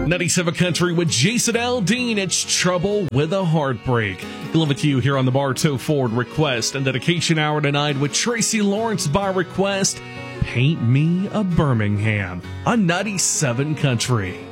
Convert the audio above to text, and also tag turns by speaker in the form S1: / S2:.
S1: 97 Country with Jason Aldean. It's Trouble with a Heartbreak. Delivered to you here on the Bartow Ford Request and Dedication Hour tonight with Tracy Lawrence by request. Paint Me a Birmingham on 97 Country.